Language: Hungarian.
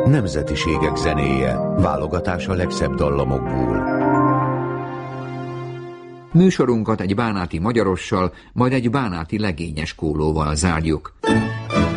Nemzetiségek zenéje, válogatás a legszebb dallamokból. Műsorunkat egy bánáti magyarossal, majd egy bánáti legényes kólóval zárjuk.